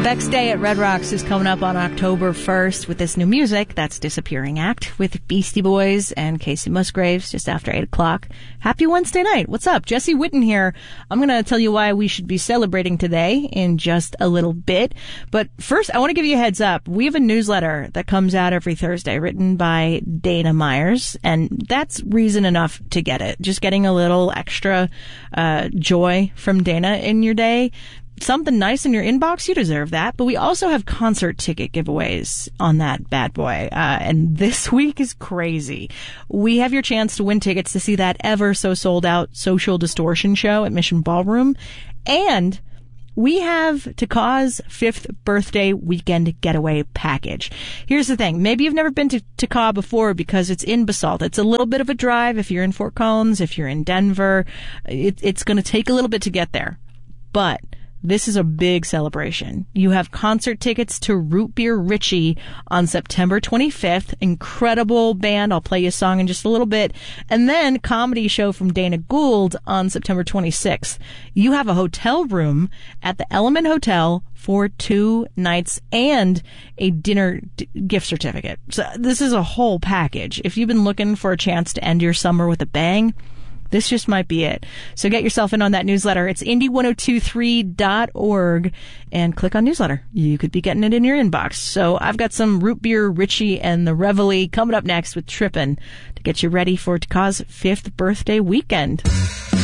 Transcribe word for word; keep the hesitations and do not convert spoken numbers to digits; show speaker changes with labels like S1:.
S1: Beck's Day at Red Rocks is coming up on October first with this new music. That's Disappearing Act with Beastie Boys and Casey Musgraves just after eight o'clock. Happy Wednesday night. What's up? Jesse Witten here. I'm going to tell you why we should be celebrating today in just a little bit. But first, I want to give you a heads up. We have a newsletter that comes out every Thursday written by Dana Myers, and that's reason enough to get it. Just getting a little extra uh joy from Dana in your day. Something nice in your inbox, you deserve that. But we also have concert ticket giveaways on that bad boy. Uh, and this week is crazy. We have your chance to win tickets to see that ever so sold out Social Distortion show at Mission Ballroom. And we have Taka's fifth birthday weekend getaway package. Here's the thing. Maybe you've never been to Taka before because it's in Basalt. It's a little bit of a drive if you're in Fort Collins, if you're in Denver. It, it's going to take a little bit to get there. But this is a big celebration. You have concert tickets to Root Beer Richie on September twenty-fifth. Incredible band. I'll play you a song in just a little bit. And then comedy show from Dana Gould on September twenty-sixth. You have a hotel room at the Element Hotel for two nights and a dinner d- gift certificate. So this is a whole package. If you've been looking for a chance to end your summer with a bang, this just might be it. So get yourself in on that newsletter. It's indie ten twenty-three dot org and click on newsletter. You could be getting it in your inbox. So I've got some Root Beer Richie and the Reveille coming up next with Trippin' to get you ready for Taka's fifth birthday weekend.